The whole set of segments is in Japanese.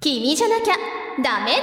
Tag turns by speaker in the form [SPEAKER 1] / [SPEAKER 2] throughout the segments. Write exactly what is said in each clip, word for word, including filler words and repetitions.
[SPEAKER 1] 君じゃなきゃダメな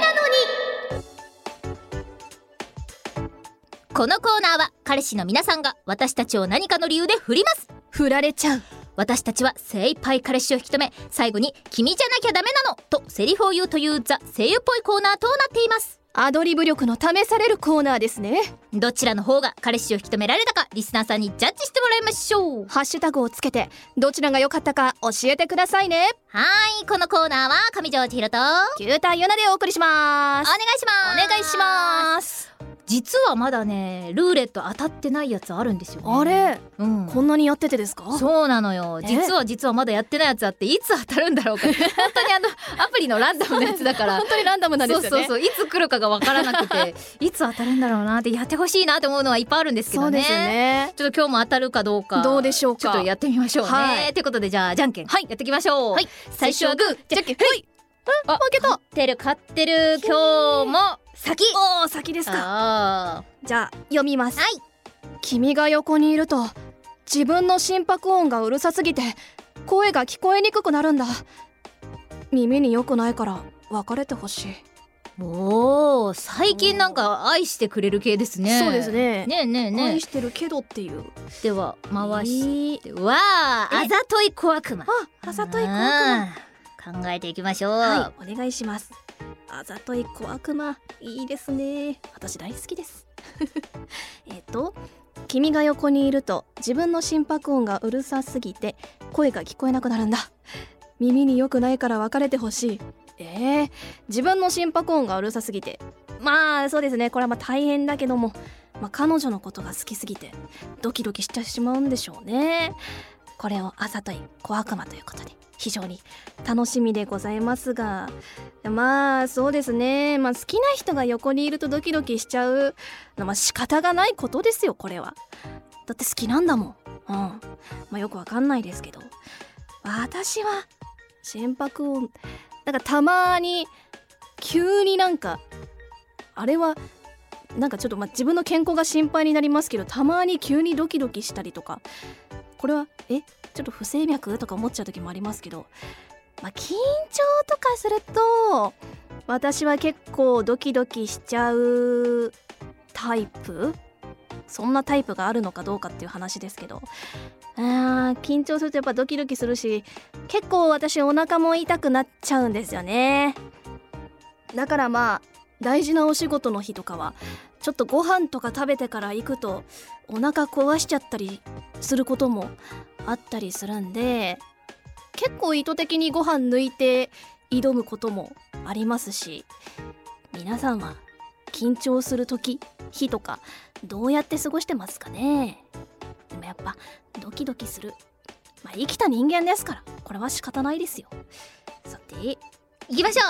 [SPEAKER 1] のに。このコーナーは彼氏の皆さんが私たちを何かの理由で振ります。
[SPEAKER 2] 振られちゃう。
[SPEAKER 1] 私たちは精一杯彼氏を引き止め、最後に君じゃなきゃダメなのとセリフを言うというザ・声優っぽいコーナーとなっています。
[SPEAKER 2] アドリブ力の試されるコーナーですね。
[SPEAKER 1] どちらの方が彼氏を引き止められたか、リスナーさんにジャッジしてもらいましょう。
[SPEAKER 2] ハッシュタグをつけてどちらが良かったか教えてくださいね。
[SPEAKER 1] はーい、このコーナーは上条千尋と
[SPEAKER 2] 九太ゆなでお送りします。
[SPEAKER 1] お願いします
[SPEAKER 2] お願いします。
[SPEAKER 1] 実はまだねルーレット当たってないやつあるんですよね。
[SPEAKER 2] あれ、
[SPEAKER 1] うん、
[SPEAKER 2] こんなにやっててですか？
[SPEAKER 1] そうなのよ。実は実はまだやってないやつあって、いつ当たるんだろうか本当にあのアプリのランダムのやつだから
[SPEAKER 2] 本当にランダムなんですよね。
[SPEAKER 1] そうそうそう、いつ来るかがわからなくていつ当たるんだろうなって、やってほしいなって思うのはいっぱいあるんですけどね。
[SPEAKER 2] そうですよね。
[SPEAKER 1] ちょっと今日も当たるかどうか
[SPEAKER 2] どうでしょうか。
[SPEAKER 1] ちょっとやってみましょうね。
[SPEAKER 2] はい、
[SPEAKER 1] ということでじゃあじゃんけん、はい、やっていきましょう。はい、最初はグーじゃんけんほい。
[SPEAKER 2] あ、負けた。
[SPEAKER 1] 勝ってる勝ってる。今日も先。
[SPEAKER 2] おー、先ですか。
[SPEAKER 1] あ
[SPEAKER 2] じゃあ読みます。
[SPEAKER 1] はい。
[SPEAKER 2] 君が横にいると自分の心拍音がうるさすぎて声が聞こえにくくなるんだ。耳に良くないから別れてほしい。
[SPEAKER 1] おー、最近なんか愛してくれる系ですね。
[SPEAKER 2] そうですね。
[SPEAKER 1] ねえねえねえ。
[SPEAKER 2] 愛してるけどっていう。
[SPEAKER 1] では回して、わあ、あざとい小悪魔。
[SPEAKER 2] あ、あざとい小悪魔。
[SPEAKER 1] 考えていきましょう。
[SPEAKER 2] はい、お願いします。あざとい小悪魔、いいですね。私大好きですえっと君が横にいると自分の心拍音がうるさすぎて声が聞こえなくなるんだ。耳に良くないから別れてほしい。えー、自分の心拍音がうるさすぎて、まあそうですね、これはまあ大変だけども、まあ、彼女のことが好きすぎてドキドキしてしまうんでしょうね。これをあざとい小悪魔ということで非常に楽しみでございますが、まあそうですね、まあ、好きな人が横にいるとドキドキしちゃうのは、まあ、仕方がないことですよ。これはだって好きなんだもん。うん、まあ、よくわかんないですけど、私は心拍音なんかたまに急になんかあれはなんかちょっとまあ自分の健康が心配になりますけど、たまに急にドキドキしたりとか、これはえちょっと不整脈とか思っちゃう時もありますけど、まあ、緊張とかすると私は結構ドキドキしちゃうタイプ。そんなタイプがあるのかどうかっていう話ですけど、あー緊張するとやっぱドキドキするし、結構私お腹も痛くなっちゃうんですよね。だからまあ大事なお仕事の日とかはちょっとご飯とか食べてから行くとお腹壊しちゃったりすることもあったりするんで、結構意図的にご飯抜いて挑むこともありますし、皆さんは緊張する時日とかどうやって過ごしてますかね。でもやっぱドキドキする、まあ、生きた人間ですからこれは仕方ないですよ。さて
[SPEAKER 1] 行きましょう。